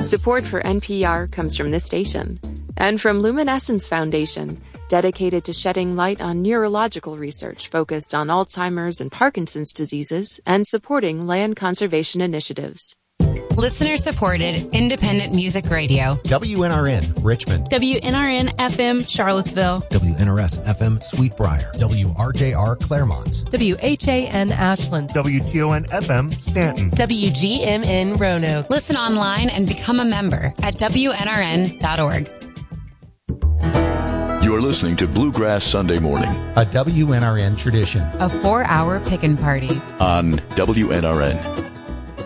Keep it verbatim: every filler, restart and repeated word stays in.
Support for N P R comes from this station and from Luminescence Foundation, dedicated to shedding light on neurological research focused on Alzheimer's and Parkinson's diseases and supporting land conservation initiatives. Listener-supported, independent music radio. W N R N, Richmond. W N R N F M, Charlottesville. W N R S F M, Sweetbriar. W R J R, Claremont. W H A N, Ashland. W T O N F M, Stanton. W G M N, Roanoke. Listen online and become a member at W N R N dot org. You're listening to Bluegrass Sunday Morning, a W N R N tradition. A four-hour pick-and party on W N R N.